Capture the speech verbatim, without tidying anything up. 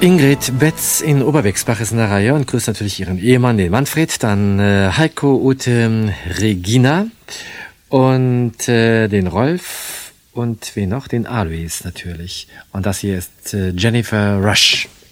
Ingrid Betz in Oberwexbach ist in der Reihe und grüßt natürlich ihren Ehemann, den Manfred, dann äh, Heiko, Ute, Regina und äh, den Rolf und wen noch? Den Alois natürlich. Und das hier ist äh, Jennifer Rush.